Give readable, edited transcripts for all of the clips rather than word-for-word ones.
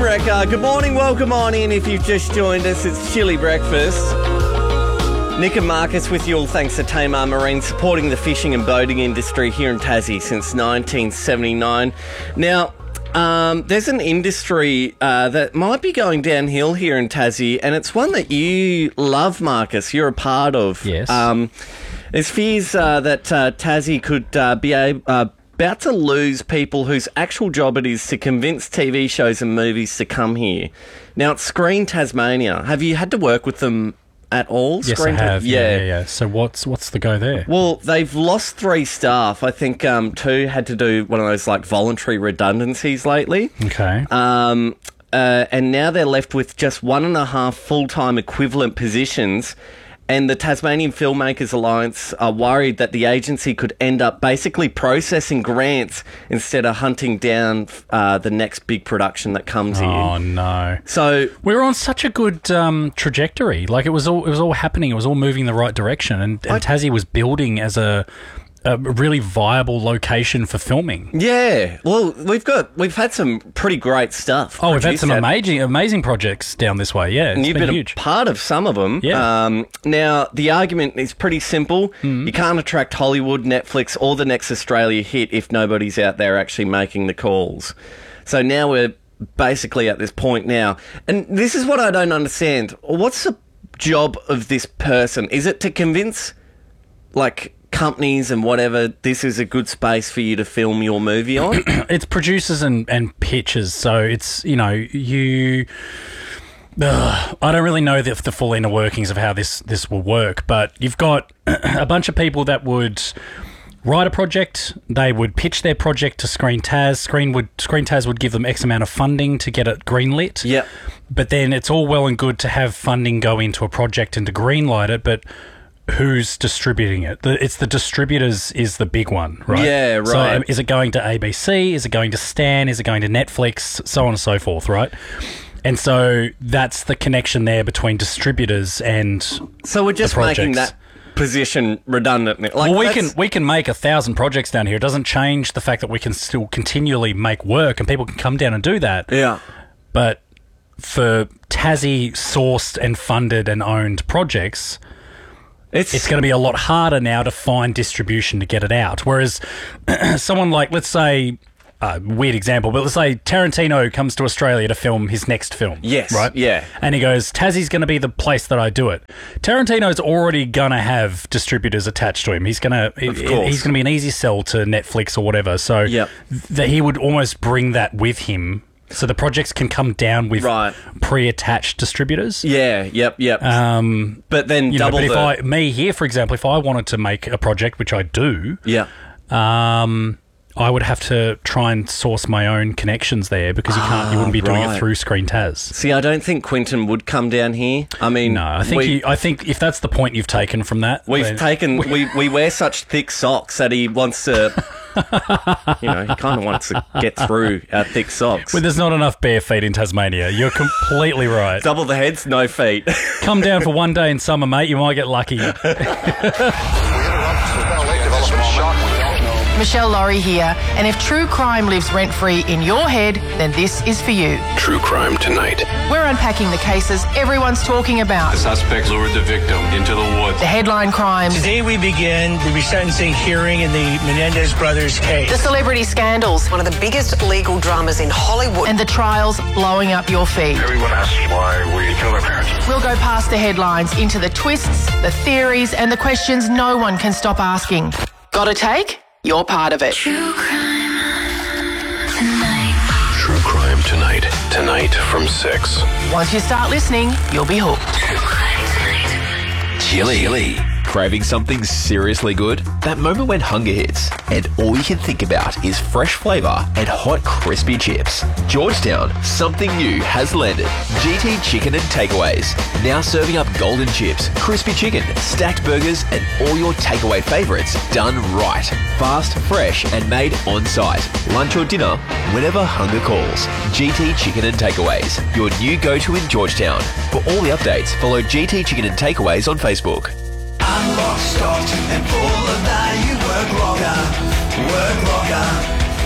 Brecker. Good morning, welcome on in. If you've just joined us, it's Chili Breakfast. Nick and Marcus with you all thanks to Tamar Marine, supporting the fishing and boating industry here in Tassie since 1979. Now, there's an industry that might be going downhill here in Tassie, and it's one that you love, Marcus. You're a part of. Yes. There's fears that Tassie could be about to lose people whose actual job it is to convince TV shows and movies to come here. Now, it's Screen Tasmania. Have you had to work with them at all? Yes, I have. Yeah. So what's the go there? Well, they've lost 3 staff. I think 2 had to do one of those like voluntary redundancies lately. Okay. And now they're left with just 1.5 full-time equivalent positions. And the Tasmanian Filmmakers Alliance are worried that the agency could end up basically processing grants instead of hunting down the next big production that comes in. Oh no! So we were on such a good trajectory. Like it was all happening. It was all moving in the right direction, and Tassie was building as a really viable location for filming. Yeah, well, we've had some pretty great stuff. Oh, we've had some amazing projects down this way. Yeah, and you've been huge. A part of some of them. Yeah. Now the argument is pretty simple. You can't attract Hollywood, Netflix, or the next Australia hit if nobody's out there actually making the calls. So now we're basically at this point now, and this is what I don't understand. What's the job of this person? Is it to convince, like, companies and whatever, this is a good space for you to film your movie on? It's producers and pitchers, so it's, I don't really know the full inner workings of how this will work, but you've got a bunch of people that would write a project, they would pitch their project to Screen Tas. Screen Tas would give them X amount of funding to get it greenlit. Yep. But then it's all well and good to have funding go into a project and to greenlight it, but who's distributing it? It's the distributors is the big one, right? Yeah, right. So is it going to ABC? Is it going to Stan? Is it going to Netflix? So on and so forth, right? And so that's the connection there between distributors and so we're just making that position redundant. Like, well, we can make 1,000 projects down here. It doesn't change the fact that we can still continually make work and people can come down and do that. Yeah. But for Tassie sourced and funded and owned projects, it's going to be a lot harder now to find distribution to get it out. Whereas someone like, let's say, weird example, but let's say Tarantino comes to Australia to film his next film. Yes. Right? Yeah. And he goes, Tassie's going to be the place that I do it. Tarantino's already going to have distributors attached to him. He's going to be an easy sell to Netflix or whatever. So that he would almost bring that with him. So the projects can come down with pre-attached distributors. Yeah, yep. But then for example, if I wanted to make a project, which I do, I would have to try and source my own connections there because you wouldn't be doing it through Screen Tas. See, I don't think Quentin would come down here. I mean, no, I think if that's the point you've taken from that, we wear such thick socks that he wants to. He kind of wants to get through our thick socks. Well, there's not enough bare feet in Tasmania. You're completely right. Double the heads, no feet. Come down for one day in summer, mate. You might get lucky. Michelle Laurie here, and if true crime lives rent-free in your head, then this is for you. True Crime Tonight. We're unpacking the cases everyone's talking about. The suspect lured the victim into the woods. The headline crimes. Today we begin the resentencing hearing in the Menendez brothers case. The celebrity scandals. One of the biggest legal dramas in Hollywood. And the trials blowing up your feed. Everyone asks why we killed our parents. We'll go past the headlines into the twists, the theories, and the questions no one can stop asking. Got a take? You're part of it. True Crime Tonight. True Crime Tonight. Tonight from 6. Once you start listening, you'll be hooked. True Crime Tonight. Chili. Craving something seriously good? That moment when hunger hits and all you can think about is fresh flavour and hot crispy chips. Georgetown, something new has landed. GT Chicken and Takeaways. Now serving up golden chips, crispy chicken, stacked burgers and all your takeaway favourites done right. Fast, fresh and made on site. Lunch or dinner, whenever hunger calls. GT Chicken and Takeaways, your new go-to in Georgetown. For all the updates, follow GT Chicken and Takeaways on Facebook. Unlock, stocked and full of value. Work longer,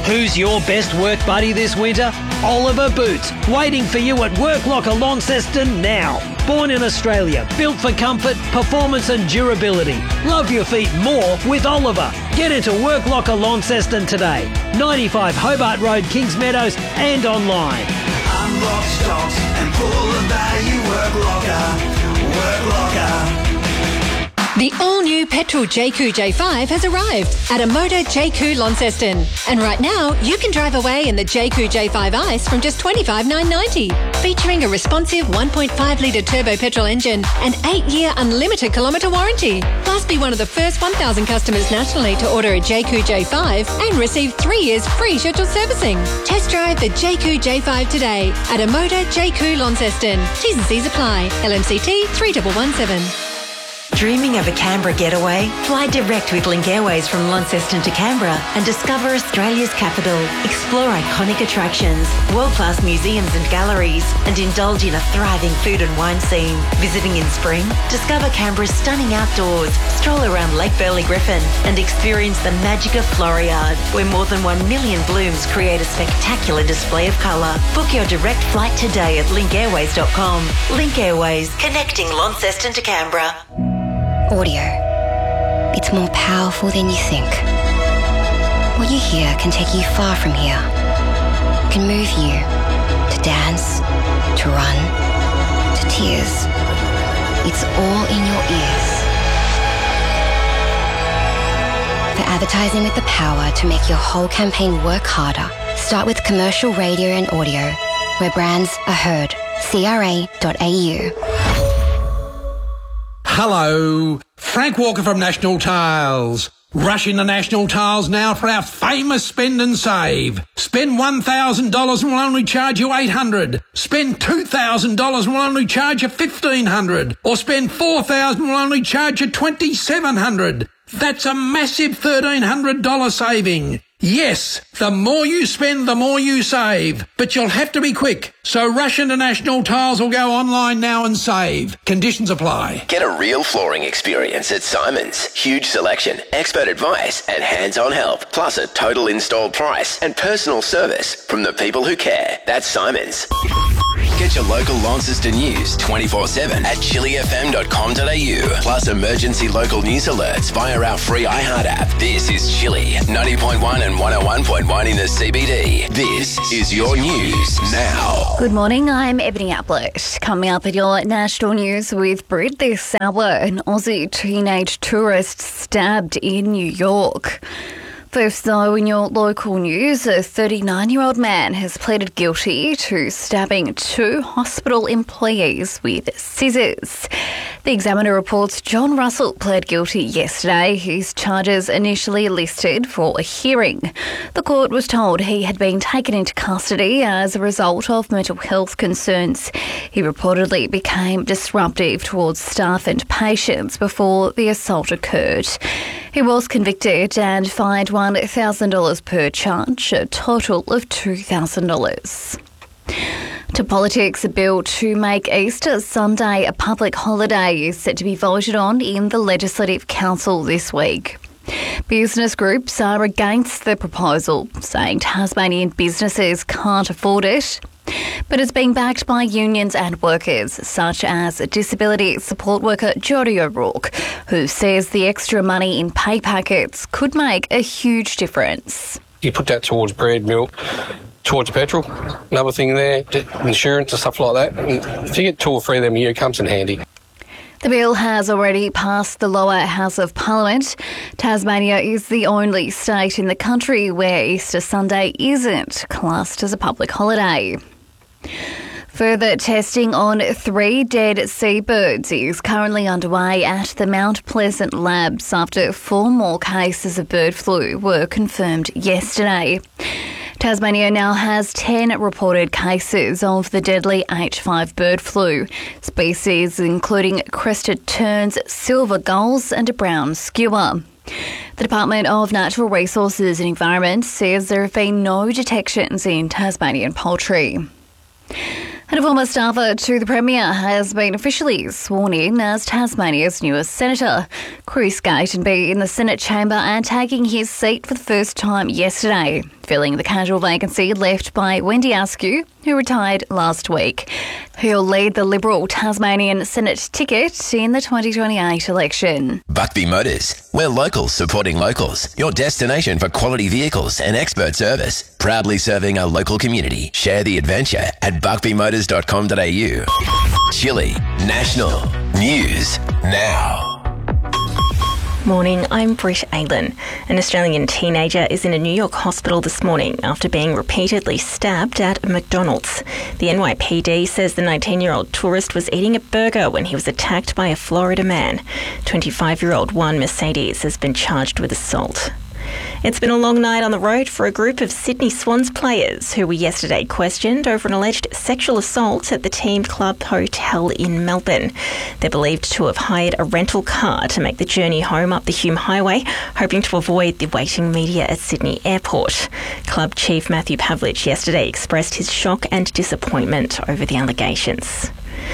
Who's your best work buddy this winter? Oliver Boots, waiting for you at Work Locker Launceston now. Born in Australia, built for comfort, performance and durability. Love your feet more with Oliver. Get into Work Locker Launceston today. 95 Hobart Road, Kings Meadows and online. Unlock stocks and pull the value. Work Locker. Work Locker. The all-new petrol JQ J5 has arrived at Amoda JQ Launceston. And right now, you can drive away in the JQ J5 Ice from just $25,990. Featuring a responsive 1.5-litre turbo petrol engine and 8-year unlimited kilometre warranty. Plus, be one of the first 1,000 customers nationally to order a JQ J5 and receive 3 years free scheduled servicing. Test drive the JQ J5 today at Amoda JQ Launceston. T's and C's apply. LMCT 3117. Dreaming of a Canberra getaway? Fly direct with Link Airways from Launceston to Canberra and discover Australia's capital. Explore iconic attractions, world-class museums and galleries, and indulge in a thriving food and wine scene. Visiting in spring? Discover Canberra's stunning outdoors, stroll around Lake Burley Griffin, and experience the magic of Floriade, where more than 1 million blooms create a spectacular display of colour. Book your direct flight today at linkairways.com. Link Airways, connecting Launceston to Canberra. Audio. It's more powerful than you think. What you hear can take you far from here. It can move you to dance, to run, to tears. It's all in your ears. For advertising with the power to make your whole campaign work harder, start with commercial radio and audio, where brands are heard. CRA.au. Hello, Frank Walker from National Tiles. Rush into National Tiles now for our famous spend and save. Spend $1,000 and we'll only charge you $800. Spend $2,000 and we'll only charge you $1,500. Or spend $4,000 and we'll only charge you $2,700. That's a massive $1,300 saving. Yes, the more you spend, the more you save. But you'll have to be quick. So rush into National Tiles or go online now and save. Conditions apply. Get a real flooring experience at Simon's. Huge selection, expert advice and hands-on help. Plus a total installed price and personal service from the people who care. That's Simon's. Get your local Launceston news 24/7 at chillyfm.com.au. Plus emergency local news alerts via our free iHeart app. This is Chilly 90.1 and 101.1 in the CBD. This is your news now. Good morning, I'm Ebony Ablett. Coming up at your national news with Brit this hour, an Aussie teenage tourist stabbed in New York. First, though, in your local news, a 39-year-old man has pleaded guilty to stabbing 2 hospital employees with scissors. The Examiner reports John Russell pled guilty yesterday. His charges initially listed for a hearing. The court was told he had been taken into custody as a result of mental health concerns. He reportedly became disruptive towards staff and patients before the assault occurred. He was convicted and fined $1,000 per charge, a total of $2,000. To politics, a bill to make Easter Sunday a public holiday is set to be voted on in the Legislative Council this week. Business groups are against the proposal, saying Tasmanian businesses can't afford it. But it's being backed by unions and workers, such as disability support worker Jodie O'Rourke, who says the extra money in pay packets could make a huge difference. You put that towards bread, milk, towards petrol, another thing there, insurance and stuff like that. And if you get 2 or 3 of them a year, it comes in handy. The bill has already passed the lower house of Parliament. Tasmania is the only state in the country where Easter Sunday isn't classed as a public holiday. Further testing on 3 dead seabirds is currently underway at the Mount Pleasant Labs after 4 more cases of bird flu were confirmed yesterday. Tasmania now has 10 reported cases of the deadly H5 bird flu, species including crested terns, silver gulls and a brown skua. The Department of Natural Resources and Environment says there have been no detections in Tasmanian poultry. And a former staffer to the Premier has been officially sworn in as Tasmania's newest senator. Chris Gatenby in the Senate chamber and taking his seat for the first time yesterday. filling the casual vacancy left by Wendy Askew, who retired last week. He'll lead the Liberal Tasmanian Senate ticket in the 2028 election. Buckby Motors. We're locals supporting locals. Your destination for quality vehicles and expert service. Proudly serving a local community. Share the adventure at buckbymotors.com.au. Chile National News Now. Morning, I'm Britt Aylen. An Australian teenager is in a New York hospital this morning after being repeatedly stabbed at a McDonald's. The NYPD says the 19-year-old tourist was eating a burger when he was attacked by a Florida man. 25-year-old Juan Mercedes has been charged with assault. It's been a long night on the road for a group of Sydney Swans players who were yesterday questioned over an alleged sexual assault at the Team Club Hotel in Melbourne. They're believed to have hired a rental car to make the journey home up the Hume Highway, hoping to avoid the waiting media at Sydney Airport. Club Chief Matthew Pavlich yesterday expressed his shock and disappointment over the allegations.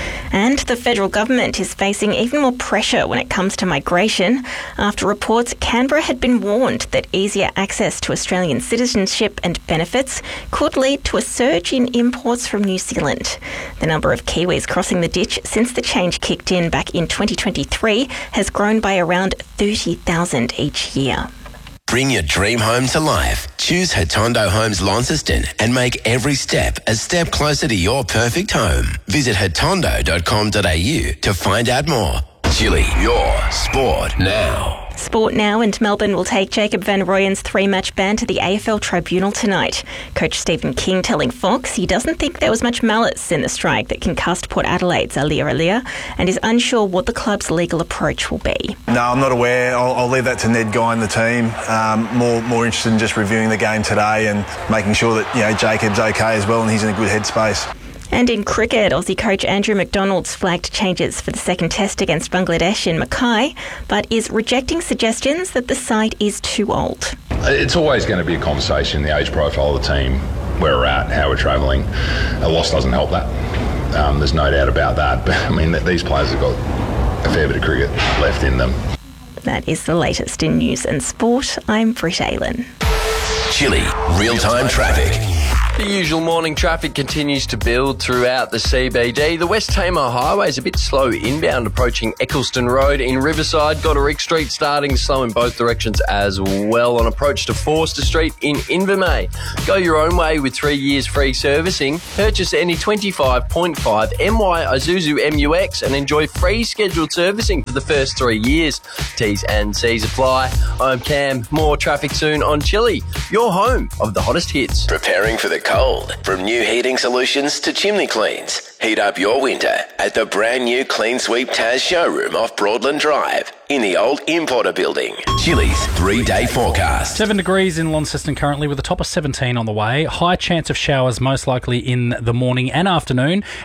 And the federal government is facing even more pressure when it comes to migration after reports Canberra had been warned that easier access to Australian citizenship and benefits could lead to a surge in imports from New Zealand. The number of Kiwis crossing the ditch since the change kicked in back in 2023 has grown by around 30,000 each year. Bring your dream home to life. Choose Hatondo Homes Launceston and make every step a step closer to your perfect home. Visit hatondo.com.au to find out more. Chile, your sport now. Sport now, and Melbourne will take Jacob van Rooyen's 3-match ban to the AFL tribunal tonight. Coach Stephen King telling Fox he doesn't think there was much malice in the strike that concussed Port Adelaide's Alia and is unsure what the club's legal approach will be. No, I'm not aware. I'll leave that to Ned Guy and the team. More interested in just reviewing the game today and making sure that Jacob's okay as well and he's in a good headspace. And in cricket, Aussie coach Andrew McDonald's flagged changes for the second test against Bangladesh in Mackay, but is rejecting suggestions that the side is too old. It's always going to be a conversation, the age profile of the team, where we're at, how we're travelling. A loss doesn't help that. There's no doubt about that. But I mean, these players have got a fair bit of cricket left in them. That is the latest in news and sport. I'm Britt Aylen. Chile, real-time traffic. The usual morning traffic continues to build throughout the CBD. The West Tamar Highway is a bit slow inbound approaching Eccleston Road in Riverside. Goderick Street starting slow in both directions as well on approach to Forster Street in Invermay. Go your own way with 3 years free servicing. Purchase any 25.5 MY Isuzu MUX and enjoy free scheduled servicing for the first 3 years. T's and C's apply. I'm Cam. More traffic soon on Chile, your home of the hottest hits. Preparing for the cold. From new heating solutions to chimney cleans. Heat up your winter at the brand new Clean Sweep Taz showroom off Broadland Drive in the old Importer building. Chile's 3-day forecast. 7 degrees in Launceston currently with a top of 17 on the way. High chance of showers most likely in the morning and afternoon.